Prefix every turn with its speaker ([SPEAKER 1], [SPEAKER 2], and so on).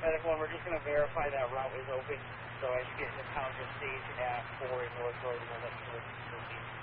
[SPEAKER 1] Medic 1, we're just going to verify that route is open. So as you get into town, just stage at 4 in North Road and we'll let you know.